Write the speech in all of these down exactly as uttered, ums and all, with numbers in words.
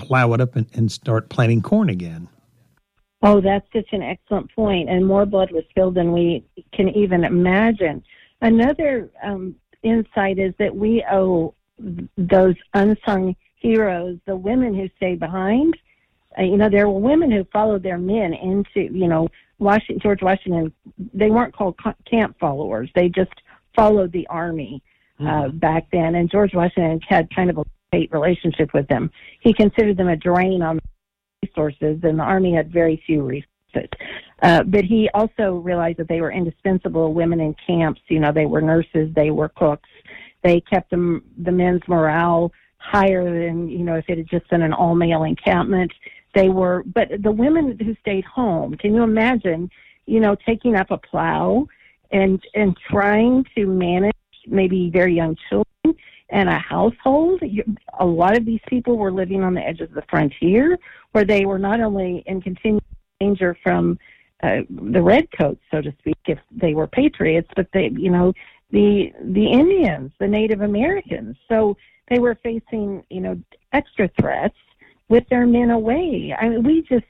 plow it up and, and start planting corn again. Oh, that's such an excellent point. And more blood was spilled than we can even imagine. Another um, insight is that we owe those unsung heroes, the women who stayed behind. Uh, you know, there were women who followed their men into, you know, Washington, George Washington. They weren't called camp followers. They just followed the army uh, mm-hmm. back then. And George Washington had kind of a hate relationship with them. He considered them a drain on resources, and the army had very few resources. Uh, but he also realized that they were indispensable women in camps. You know, they were nurses, they were cooks. They kept them, the men's morale higher than, you know, if it had just been an all-male encampment. They were, but the women who stayed home, can you imagine, you know, taking up a plow and and trying to manage maybe very young children and a household? A lot of these people were living on the edge of the frontier, where they were not only in continual danger from uh, the redcoats, so to speak, if they were patriots, but they, you know, the the Indians, the Native Americans. So they were facing, you know, extra threats with their men away. I mean, we just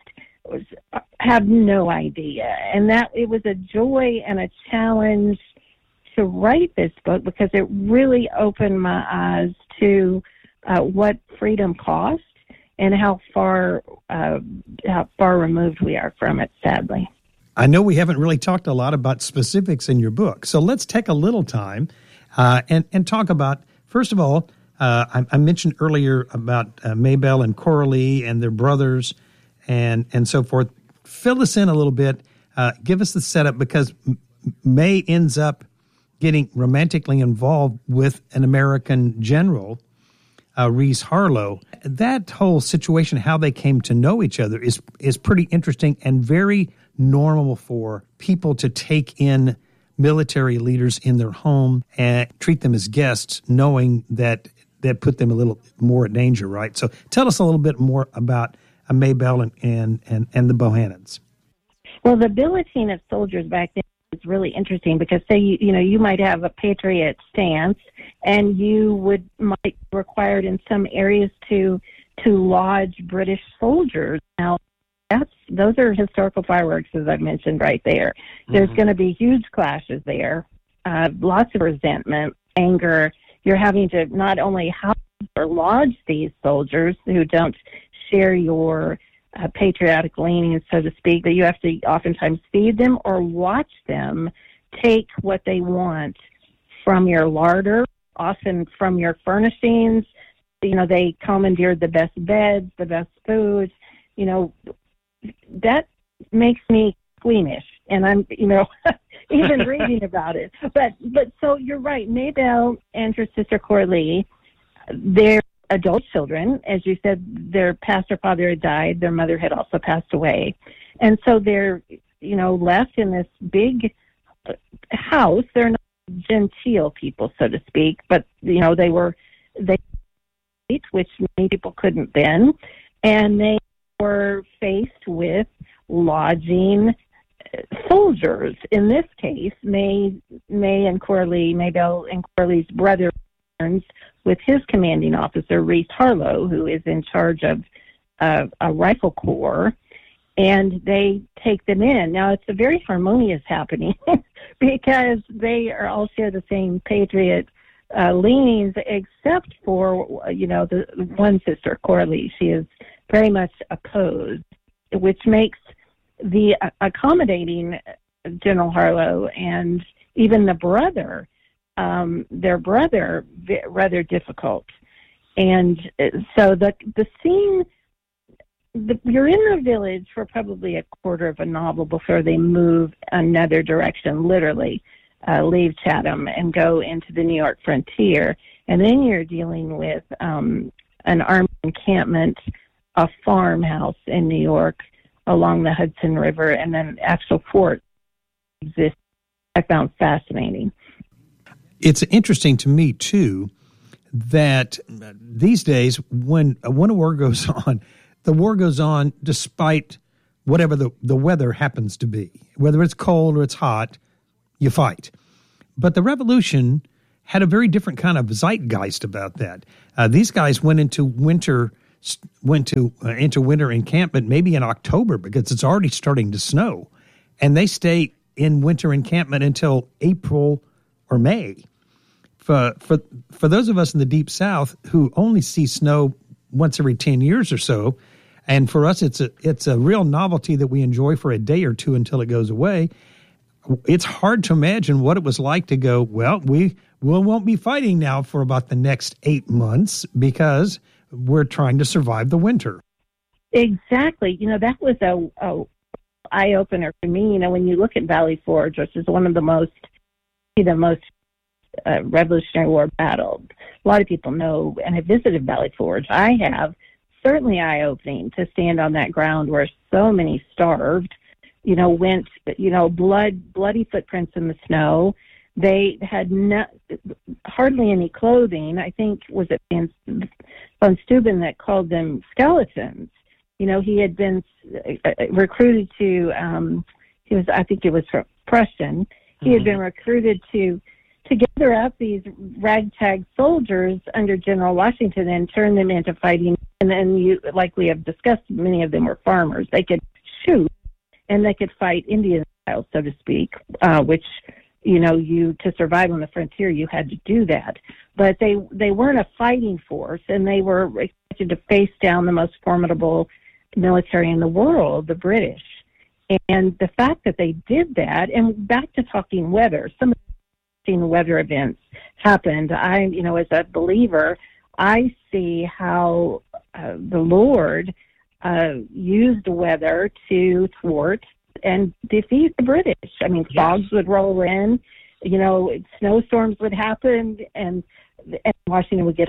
have no idea. And that it was a joy and a challenge to write this book, because it really opened my eyes to uh, what freedom cost and how far uh, how far removed we are from it, sadly. I know we haven't really talked a lot about specifics in your book, so let's take a little time uh, and, and talk about, first of all, uh, I, I mentioned earlier about uh, Maybelle and Coralie and their brothers and, and so forth. Fill us in a little bit. Uh, give us the setup, because May ends up getting romantically involved with an American general, uh, Reese Harlow. That whole situation, how they came to know each other, is is pretty interesting and very normal for people to take in military leaders in their home and treat them as guests, knowing that that put them a little more at danger, right? So tell us a little bit more about uh, Maybelle and, and, and, and the Bohannons. Well, the billeting of soldiers back then is really interesting, because say, you, you know, you might have a patriot stance and you would might be required in some areas to to lodge British soldiers. Now, that's those are historical fireworks, as I've mentioned right there. Mm-hmm. There's going to be huge clashes there, uh, lots of resentment, anger. You're having to not only house or lodge these soldiers who don't share your uh, patriotic leanings, so to speak, but you have to oftentimes feed them or watch them take what they want from your larder, often from your furnishings. You know, they commandeered the best beds, the best food. You know, that makes me squeamish, and I'm, you know, even reading about it. But but so you're right. Maybelle and her sister Coralie, they're adult children. As you said, their pastor father had died. Their mother had also passed away. And so they're, you know, left in this big house. They're not genteel people, so to speak, but, you know, they were, they, which many people couldn't then. And they were faced with lodging soldiers. In this case, May, May and Coralie, Maybelle and Coralie's brother, with his commanding officer, Reese Harlow, who is in charge of uh, a rifle corps, and they take them in. Now, it's a very harmonious happening because they are all share the same patriot uh, leanings, except for, you know, the one sister, Coralie. She is very much opposed, which makes the accommodating General Harlow and even the brother Um, their brother rather difficult. And so the the scene, the, you're in the village for probably a quarter of a novel before they move another direction, literally uh, leave Chatham and go into the New York frontier. And then you're dealing with um, an army encampment, a farmhouse in New York along the Hudson River, and then actual fort exists. I found fascinating. It's interesting to me, too, that these days, when, when a war goes on, the war goes on despite whatever the, the weather happens to be. Whether it's cold or it's hot, you fight. But the Revolution had a very different kind of zeitgeist about that. Uh, these guys went into winter went to uh, into winter encampment maybe in October because it's already starting to snow, and they stay in winter encampment until April or May. For for for those of us in the Deep South who only see snow once every ten years or so, and for us it's a it's a real novelty that we enjoy for a day or two until it goes away. It's hard to imagine what it was like to go, well, we we won't be fighting now for about the next eight months because we're trying to survive the winter. Exactly. You know, that was a, a eye-opener for me. You know, when you look at Valley Forge, which is one of the most, the most uh, Revolutionary War battles, a lot of people know and have visited Valley Forge. I have. Certainly eye-opening to stand on that ground where so many starved, you know, went, you know, blood, bloody footprints in the snow. They had no, hardly any clothing. I think, was it von Steuben that called them skeletons? You know, he had been recruited to, um, he was, I think it was Prussian. He mm-hmm. had been recruited to, to gather up these ragtag soldiers under General Washington and turn them into fighting. And then, you, like we have discussed, many of them were farmers. They could shoot and they could fight Indian style, so to speak, uh, which, you know, you to survive on the frontier, you had to do that. But they they weren't a fighting force, and they were expected to face down the most formidable military in the world, the British. And the fact that they did that, and back to talking weather, some of the weather events happened. I, you know, as a believer, I see how uh, the Lord uh, used weather to thwart and defeat the British. I mean, yes. Fogs would roll in, you know, snowstorms would happen, and, and Washington would get,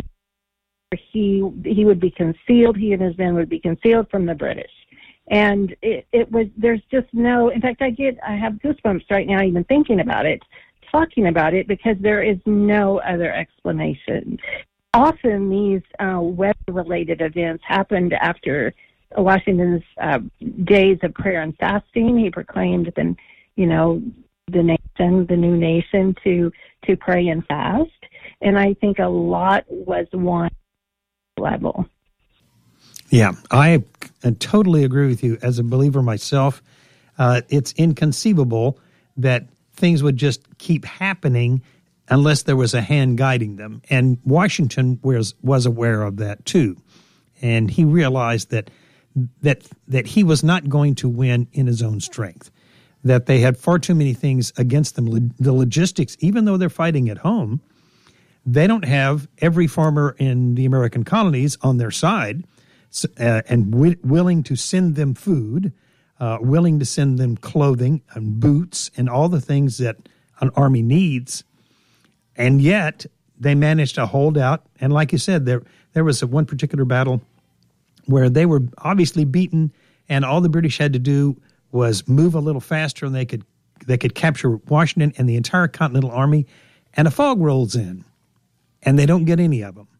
he he would be concealed, he and his men would be concealed from the British. And it, it was, there's just no, in fact, I get, I have goosebumps right now even thinking about it, talking about it, because there is no other explanation. Often these uh, weather-related events happened after Washington's uh, days of prayer and fasting. He proclaimed, the, you know, the nation, the new nation, to to pray and fast. And I think a lot was one level. Yeah, I totally agree with you. As a believer myself, uh, it's inconceivable that things would just keep happening unless there was a hand guiding them. And Washington was was aware of that too. And he realized that that that he was not going to win in his own strength, that they had far too many things against them. The logistics, even though they're fighting at home, they don't have every farmer in the American colonies on their side uh, and w- willing to send them food, uh, willing to send them clothing and boots and all the things that an army needs. And yet they managed to hold out. And like you said, there there was a one particular battle where they were obviously beaten, and all the British had to do was move a little faster, and they could they could capture Washington and the entire Continental Army. And a fog rolls in, and they don't get any of them.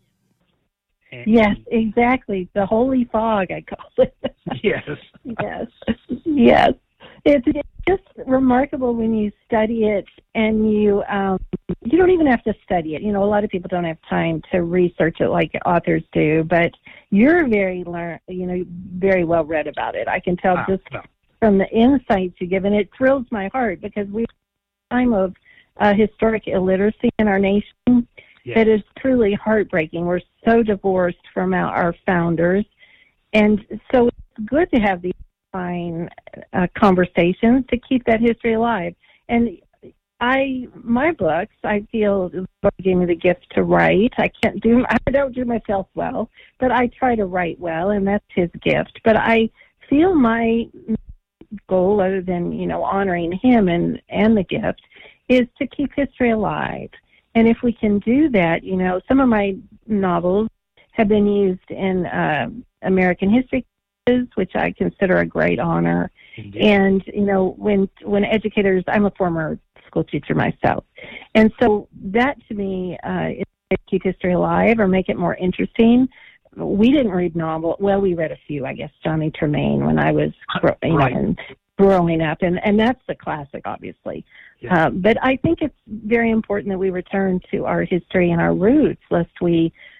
Yes, exactly. The holy fog, I call it. Yes. yes. Yes. It's, it's just remarkable when you study it, and you um, you don't even have to study it. You know, a lot of people don't have time to research it like authors do, but you're very learn, you know, very well read about it. I can tell ah, just no. from the insights you give, and it thrills my heart because we're in a time of uh, historic illiteracy in our nation. Yes. It is truly heartbreaking. We're so divorced from our, our founders, and so it's good to have these fine uh, conversations to keep that history alive. And I, my books, I feel the Lord gave me the gift to write. I can't do, I don't do myself well, but I try to write well, and that's His gift. But I feel my goal, other than, you know, honoring Him and, and the gift, is to keep history alive. And if we can do that, you know, some of my novels have been used in uh, American history, which I consider a great honor. Indeed. And, you know, when when educators, I'm a former school teacher myself, and so that to me uh, is to keep history alive or make it more interesting. We didn't read novels. Well, we read a few, I guess, Johnny Tremain when I was you right. know, growing up, and, and that's the classic, obviously. Yeah. Uh, but I think it's very important that we return to our history and our roots, lest we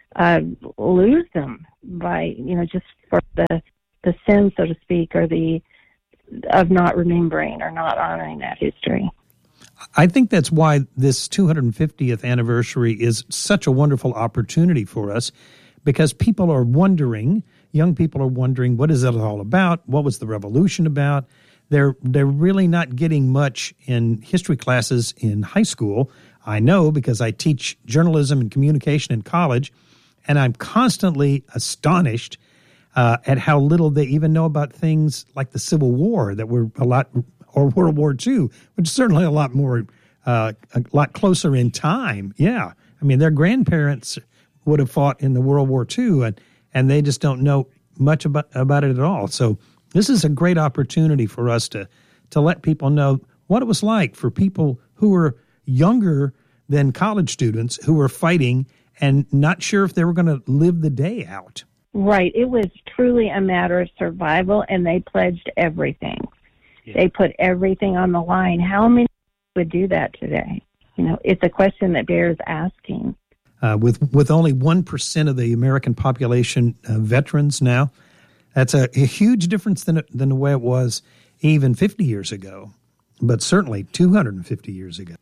uh, lose them by, you know, just for the, the sin, so to speak, or the, of not remembering or not honoring that history. I think that's why this two hundred fiftieth anniversary is such a wonderful opportunity for us, because people are wondering, young people are wondering, what is it all about? What was the revolution about? They're they're really not getting much in history classes in high school. I know, because I teach journalism and communication in college, and I'm constantly astonished uh, at how little they even know about things like the Civil War that were a lot, or World War Two, which is certainly a lot more, uh, a lot closer in time. Yeah, I mean, their grandparents would have fought in the World War Two, and and they just don't know much about about it at all. So this is a great opportunity for us to to let people know what it was like for people who were younger than college students, who were fighting and not sure if they were going to live the day out. Right. It was truly a matter of survival, and they pledged everything. Yeah. They put everything on the line. How many would do that today? You know, it's a question that bears asking. Uh, with with only one percent of the American population uh, veterans now, that's a, a huge difference than than the way it was even fifty years ago, but certainly two hundred fifty years ago.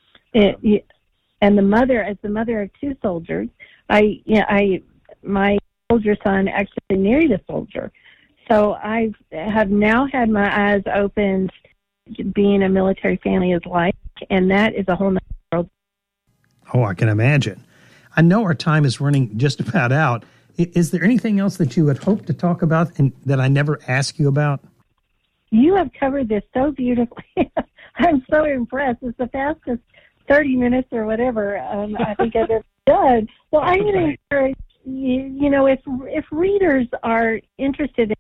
It, and the mother, as the mother of two soldiers, I, you know, I, my soldier son actually married a soldier, so I have now had my eyes opened. Being a military family is like, and that is a whole nother world. Oh, I can imagine. I know our time is running just about out. Is there anything else that you would hope to talk about and that I never asked you about? You have covered this so beautifully. I'm so impressed. It's the fastest thirty minutes or whatever um, I think I've ever done. Well, I'm going to encourage you, you know, if if readers are interested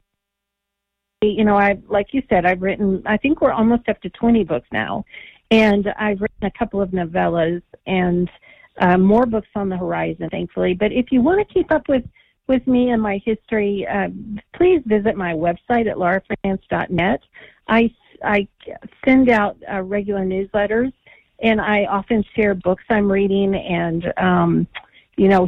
in, you know, I like you said, I've written, I think we're almost up to twenty books now, and I've written a couple of novellas and uh, more books on the horizon, thankfully. But if you want to keep up with, with me and my history, uh, please visit my website at laura frantz dot net. I, I send out uh, regular newsletters, and I often share books I'm reading and, um, you know,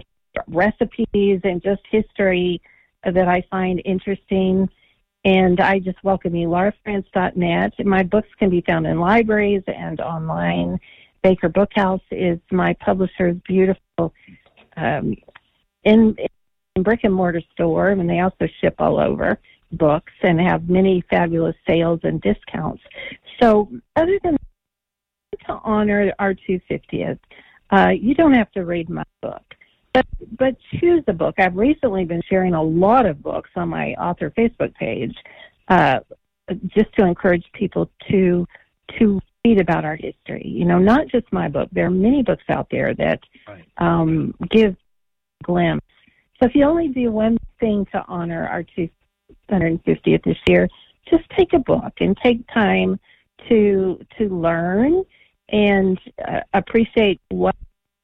recipes and just history that I find interesting. And I just welcome you, laura frantz dot net. My books can be found in libraries and online. Baker Bookhouse is my publisher's beautiful um, in, in brick-and-mortar store, and they also ship all over books and have many fabulous sales and discounts. So other than to honor our two hundred fiftieth, uh, you don't have to read my book. But, but choose a book. I've recently been sharing a lot of books on my author Facebook page uh, just to encourage people to to read about our history. You know, not just my book. There are many books out there that right. um, give a glimpse. So if you only do one thing to honor our two hundred fiftieth this year, just take a book and take time to to learn and uh, appreciate what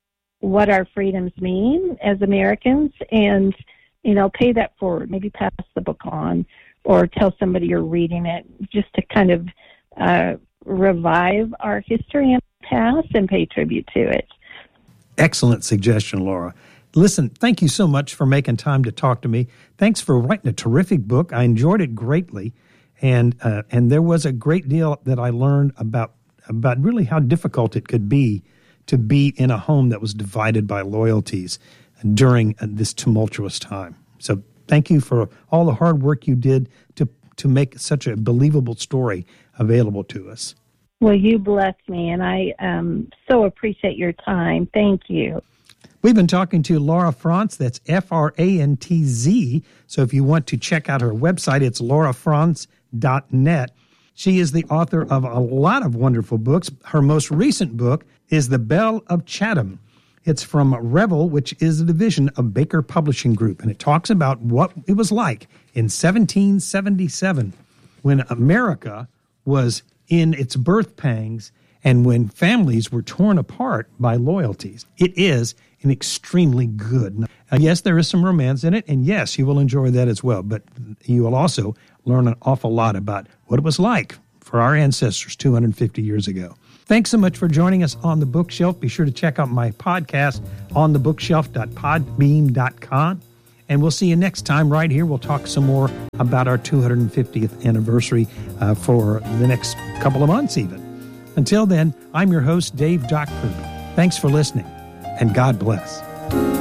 what our freedoms mean as Americans, and, you know, pay that forward. Maybe pass the book on or tell somebody you're reading it, just to kind of uh, revive our history and past and pay tribute to it. Excellent suggestion, Laura. Listen, thank you so much for making time to talk to me. Thanks for writing a terrific book. I enjoyed it greatly, and uh, and there was a great deal that I learned about about really how difficult it could be to be in a home that was divided by loyalties during this tumultuous time. So thank you for all the hard work you did to to make such a believable story available to us. Well, you blessed me, and I um, so appreciate your time. Thank you. We've been talking to Laura Frantz. That's F R A N T Z. So if you want to check out her website, it's laura frantz dot net. She is the author of a lot of wonderful books. Her most recent book is The Belle of Chatham. It's from Revel, which is a division of Baker Publishing Group, and it talks about what it was like in seventeen seventy-seven when America was in its birth pangs and when families were torn apart by loyalties. It is an extremely good. Uh, yes, there is some romance in it, and yes, you will enjoy that as well, but you will also learn an awful lot about what it was like for our ancestors two hundred fifty years ago. Thanks so much for joining us on The Bookshelf. Be sure to check out my podcast, on the bookshelf dot podbean dot com. And we'll see you next time right here. We'll talk some more about our two hundred fiftieth anniversary uh, for the next couple of months even. Until then, I'm your host, Dave Doc Kirby. Thanks for listening, and God bless.